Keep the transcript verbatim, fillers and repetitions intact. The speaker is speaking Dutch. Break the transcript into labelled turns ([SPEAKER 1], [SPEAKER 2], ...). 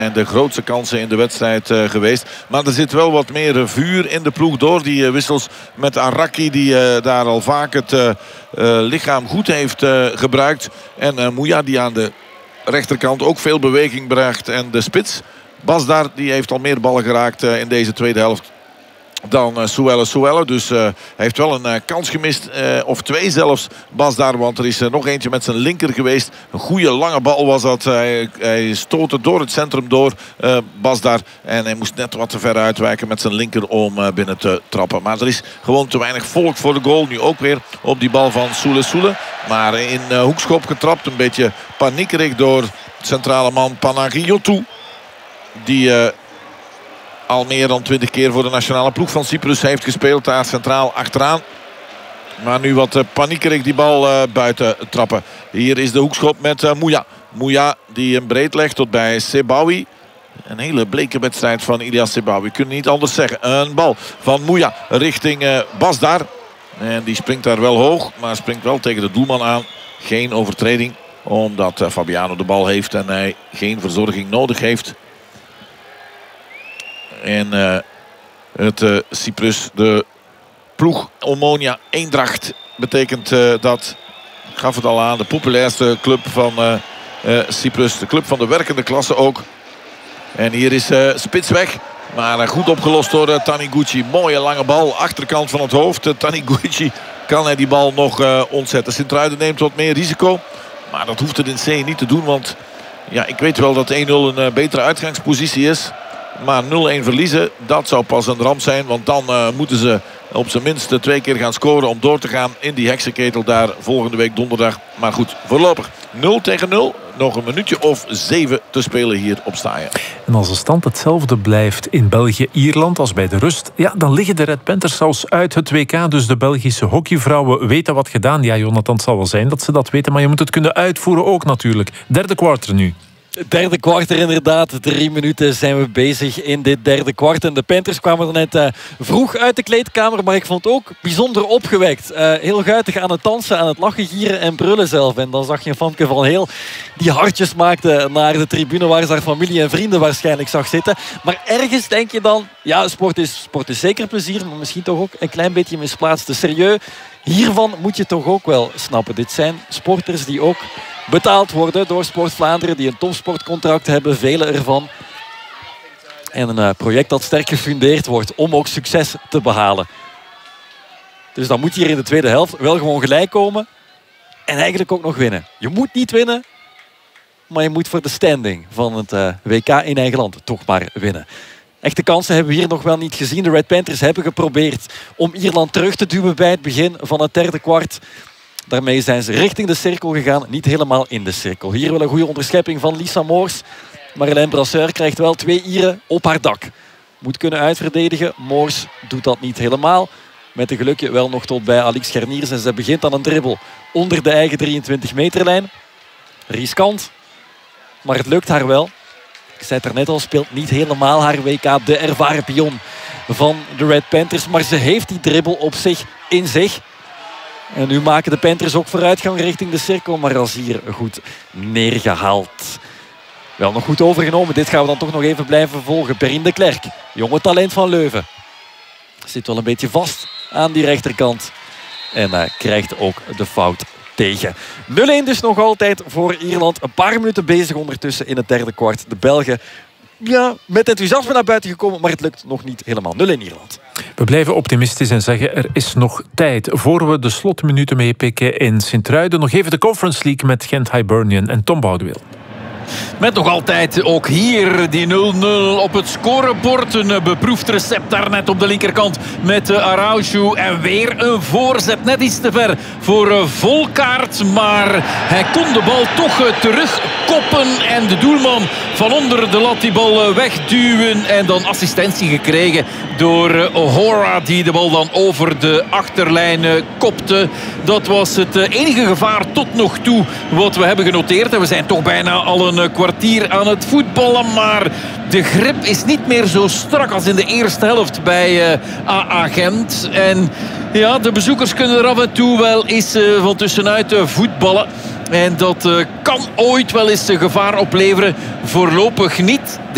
[SPEAKER 1] En de grootste kansen in de wedstrijd uh, geweest. Maar er zit wel wat meer vuur in de ploeg door die uh, wissels met Araki. Die uh, daar al vaak het uh, uh, lichaam goed heeft uh, gebruikt. En uh, Mouya die aan de rechterkant ook veel beweging bracht. En de spits, Basdar, die heeft al meer ballen geraakt uh, in deze tweede helft dan uh, Suelle Suelle. Dus uh, hij heeft wel een uh, kans gemist. Uh, of twee zelfs, Basdar. Want er is uh, nog eentje met zijn linker geweest. Een goede lange bal was dat. Hij, hij stootte door het centrum door, uh, Basdar. En hij moest net wat te ver uitwijken met zijn linker om uh, binnen te trappen. Maar er is gewoon te weinig volk voor de goal. Nu ook weer op die bal van Soele Soele. Maar in uh, hoekschop getrapt. Een beetje paniekerig door centrale man Panagiotou. Die... Uh, al meer dan twintig keer voor de nationale ploeg van Cyprus heeft gespeeld. Daar centraal achteraan. Maar nu wat uh, paniekerig die bal uh, buiten trappen. Hier is de hoekschop met uh, Mouya. Mouya die hem breed legt tot bij Sebawi. Een hele bleke wedstrijd van Ilyas Sebawi. We kunnen niet anders zeggen. Een bal van Mouya richting uh, Basdar. En die springt daar wel hoog. Maar springt wel tegen de doelman aan. Geen overtreding. Omdat uh, Fabiano de bal heeft en hij geen verzorging nodig heeft. En uh, het uh, Cyprus, de ploeg Omonia Eendracht, betekent uh, dat, ik gaf het al aan, de populairste club van uh, uh, Cyprus. De club van de werkende klasse ook. En hier is uh, spits weg. Maar uh, goed opgelost door uh, Taniguchi. Mooie lange bal, achterkant van het hoofd. Uh, Taniguchi kan hij die bal nog uh, ontzetten. Sint-Truiden neemt wat meer risico. Maar dat hoeft het in C niet te doen. Want ja, ik weet wel dat één nul een uh, betere uitgangspositie is. Maar nul-een verliezen, dat zou pas een ramp zijn. Want dan uh, moeten ze op zijn minst twee keer gaan scoren om door te gaan in die heksenketel daar volgende week donderdag. Maar goed, voorlopig nul tegen nul. Nog een minuutje of zeven te spelen hier op Staaien.
[SPEAKER 2] En als de stand hetzelfde blijft in België-Ierland als bij de rust, ja, dan liggen de Red Panthers zelfs uit het W K. Dus de Belgische hockeyvrouwen weten wat gedaan. Ja, Jonathan, het zal wel zijn dat ze dat weten, maar je moet het kunnen uitvoeren ook natuurlijk. Derde kwartier nu.
[SPEAKER 3] Derde kwart inderdaad. Drie minuten zijn we bezig in dit derde kwart. En de Panthers kwamen er net uh, vroeg uit de kleedkamer. Maar ik vond het ook bijzonder opgewekt. Uh, heel guitig aan het dansen, aan het lachen, gieren en brullen zelf. En dan zag je Famke van Heel die hartjes maakte naar de tribune waar ze haar familie en vrienden waarschijnlijk zag zitten. Maar ergens denk je dan, ja, sport is, sport is zeker plezier. Maar misschien toch ook een klein beetje misplaatst. Serieus, hiervan moet je toch ook wel snappen. Dit zijn sporters die ook betaald worden door Sport Vlaanderen, die een topsportcontract hebben, vele ervan. En een uh, project dat sterk gefundeerd wordt om ook succes te behalen. Dus dan moet je hier in de tweede helft wel gewoon gelijk komen. En eigenlijk ook nog winnen. Je moet niet winnen, maar je moet voor de standing van het uh, W K in eigen land toch maar winnen. Echte kansen hebben we hier nog wel niet gezien. De Red Panthers hebben geprobeerd om Ierland terug te duwen bij het begin van het derde kwart. Daarmee zijn ze richting de cirkel gegaan. Niet helemaal in de cirkel. Hier wel een goede onderschepping van Lisa Moors. Marjolein Brasseur krijgt wel twee Ieren op haar dak. Moet kunnen uitverdedigen. Moors doet dat niet helemaal. Met een gelukje wel nog tot bij Alix Gerniers. En ze begint aan een dribbel onder de eigen drieëntwintig meterlijn. Riskant. Maar het lukt haar wel. Ik zei het er net al, speelt niet helemaal haar W K. De ervaren pion van de Red Panthers. Maar ze heeft die dribbel op zich in zich. En nu maken de Panthers ook vooruitgang richting de cirkel. Maar als hier goed neergehaald. Wel nog goed overgenomen. Dit gaan we dan toch nog even blijven volgen. Perrine de Klerk, jonge talent van Leuven. Zit wel een beetje vast aan die rechterkant. En uh, krijgt ook de fout tegen. nul-een dus nog altijd voor Ierland. Een paar minuten bezig ondertussen in het derde kwart. De Belgen, ja, met enthousiasme naar buiten gekomen. Maar het lukt nog niet helemaal. nul-een Ierland.
[SPEAKER 2] We blijven optimistisch en zeggen er is nog tijd. Voor we de slotminuten meepikken in Sint-Truiden. Nog even de Conference League met Gent Hibernian en Tom Boudewil.
[SPEAKER 4] Met nog altijd ook hier die nul nul op het scorebord. Een beproefd recept daarnet op de linkerkant met Araujo. En weer een voorzet. Net iets te ver voor Volkaert. Maar hij kon de bal toch terugkoppen. En de doelman van onder de lat die bal wegduwen. En dan assistentie gekregen door O'Hora. Die de bal dan over de achterlijn kopte. Dat was het enige gevaar tot nog toe wat we hebben genoteerd. En we zijn toch bijna al een kwartier aan het voetballen, maar de grip is niet meer zo strak als in de eerste helft bij uh, A A Gent. En ja, de bezoekers kunnen er af en toe wel eens uh, van tussenuit uh, voetballen. En dat uh, kan ooit wel eens uh, gevaar opleveren. Voorlopig niet. De